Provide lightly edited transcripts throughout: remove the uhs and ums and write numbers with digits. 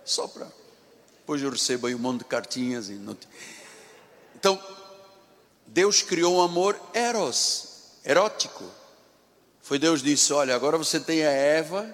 Só para... Depois eu recebo aí um monte de cartinhas. Então, Deus criou um amor erótico. Foi Deus que disse, olha, agora você tem a Eva,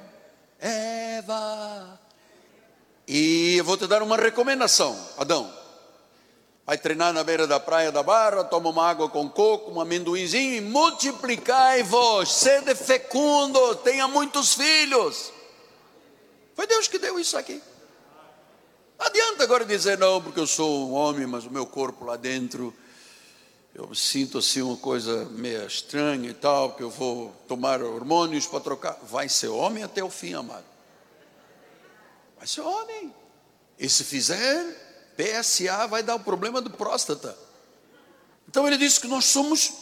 e eu vou te dar uma recomendação, Adão. Vai treinar na beira da praia da Barra, toma uma água com coco, um amendoinzinho, e multiplicai-vos, sede fecundo, tenha muitos filhos. Foi Deus que deu isso aqui. Não adianta agora dizer, não, porque eu sou um homem, mas o meu corpo lá dentro, eu sinto assim uma coisa meio estranha e tal, que eu vou tomar hormônios para trocar. Vai ser homem até o fim, amado. Vai ser homem. E se fizer, PSA vai dar o problema do próstata. Então ele disse que nós somos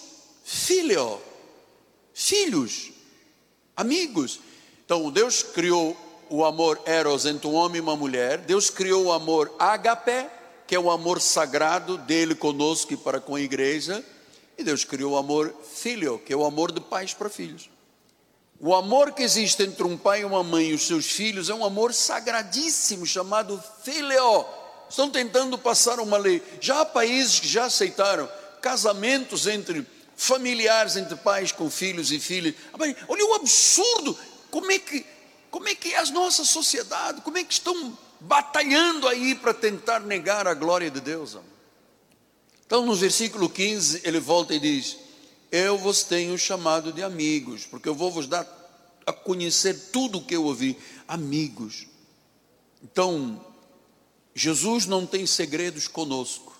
filhos, amigos. Então Deus criou o amor eros entre um homem e uma mulher. Deus criou o amor ágape, que é o amor sagrado dele conosco e para com a igreja. E Deus criou o amor filho, que é o amor de pais para filhos. O amor que existe entre um pai e uma mãe e os seus filhos é um amor sagradíssimo, chamado filho. Estão tentando passar uma lei. Já há países que já aceitaram casamentos entre familiares, entre pais com filhos e filhas. Olha o absurdo, como é que é a nossa sociedade, como é que estão batalhando aí para tentar negar a glória de Deus. Então no versículo 15 ele volta e diz, eu vos tenho chamado de amigos, porque eu vou vos dar a conhecer tudo o que eu ouvi. Amigos. Então Jesus não tem segredos conosco.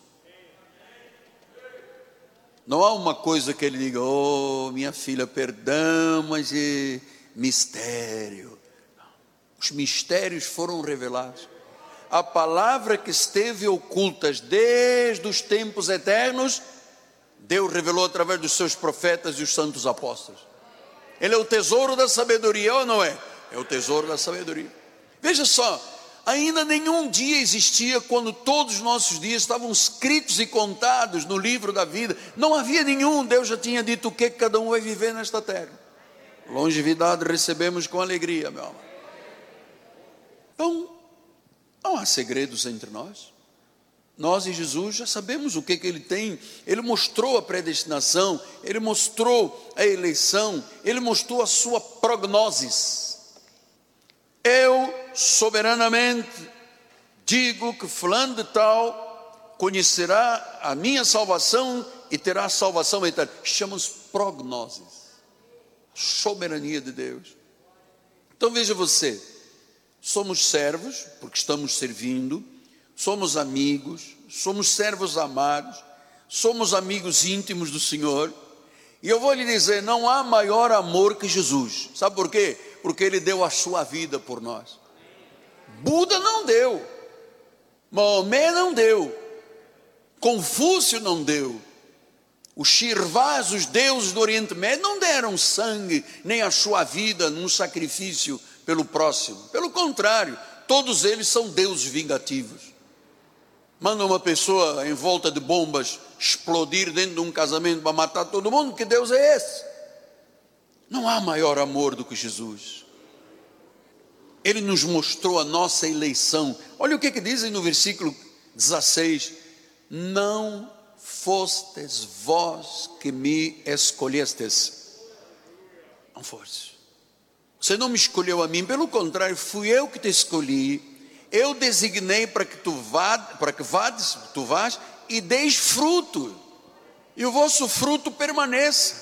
Não há uma coisa que ele diga, oh minha filha, perdão, mas é mistério. Os mistérios foram revelados. A palavra que esteve ocultas desde os tempos eternos, Deus revelou através dos seus profetas e os santos apóstolos. Ele é o tesouro da sabedoria, ou não é? É o tesouro da sabedoria. Veja só, ainda nenhum dia existia quando todos os nossos dias estavam escritos e contados no livro da vida. Não havia nenhum, Deus já tinha dito o que cada um vai viver nesta terra. Longevidade recebemos com alegria, meu amado. Então, não há segredos entre nós. Nós e Jesus já sabemos o que ele tem. Ele mostrou a predestinação, ele mostrou a eleição, ele mostrou a sua prognosis. Eu soberanamente digo que fulano de tal conhecerá a minha salvação e terá salvação eterna. Chamamos prognosis, soberania de Deus. Então veja você, somos servos, porque estamos servindo, somos amigos, somos servos amados, somos amigos íntimos do Senhor, e eu vou lhe dizer, não há maior amor que Jesus. Sabe por quê? Porque Ele deu a sua vida por nós. Buda não deu, Maomé não deu, Confúcio não deu, os Shirvás, os deuses do Oriente Médio não deram sangue, nem a sua vida num sacrifício pelo próximo. Pelo contrário, todos eles são deuses vingativos. Manda uma pessoa em volta de bombas explodir dentro de um casamento para matar todo mundo. Que Deus é esse? Não há maior amor do que Jesus. Ele nos mostrou a nossa eleição. Olha o que dizem no versículo 16: não fostes vós que me escolhestes. Não foste. Você não me escolheu a mim, pelo contrário, fui eu que te escolhi. Eu designei para que tu vás e deis fruto, e o vosso fruto permaneça,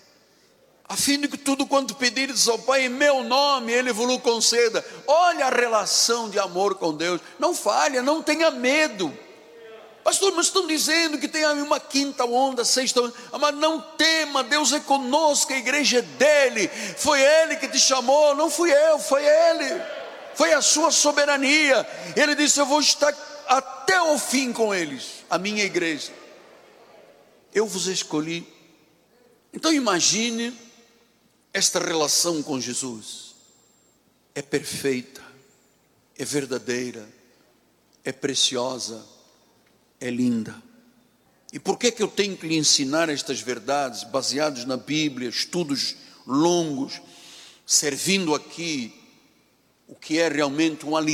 a fim de que tudo quanto pedires ao Pai em meu nome, Ele vos conceda. Olha a relação de amor com Deus. Não falha, não tenha medo. Pastor, mas estão dizendo que tem uma quinta onda, sexta onda. Mas não tema, Deus é conosco, a igreja é dele. Foi Ele que te chamou, não fui eu, foi Ele. Foi a sua soberania. Ele disse, eu vou estar até o fim com eles, a minha igreja. Eu vos escolhi. Então imagine esta relação com Jesus. É perfeita, é verdadeira, é preciosa, é linda. E por que eu tenho que lhe ensinar estas verdades, baseadas na Bíblia, estudos longos, servindo aqui o que é realmente um